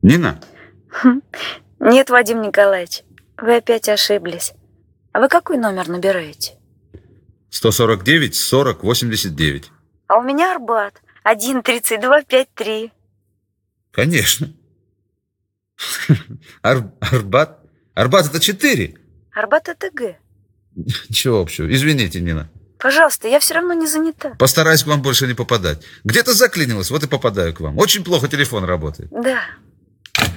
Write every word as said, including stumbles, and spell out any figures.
Нина? Хм. Нет, Вадим Николаевич, вы опять ошиблись. А вы какой номер набираете? сто сорок девять сорок восемьдесят девять. А у меня Арбат. один тридцать два пятьдесят три. Конечно. Ар- Арбат? Арбат это четыре. Арбат это Г. Ничего общего. Извините, Нина. Пожалуйста, я все равно не занята. Постараюсь к вам больше не попадать. Где-то заклинилось, вот и попадаю к вам. Очень плохо телефон работает. Да.